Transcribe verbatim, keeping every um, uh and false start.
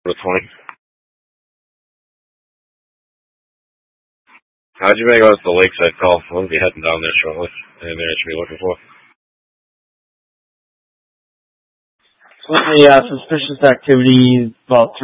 The twenty. How'd you make out the Lakeside call? I'm going to be heading down there shortly. Anything I should be looking for? Yeah, suspicious activity about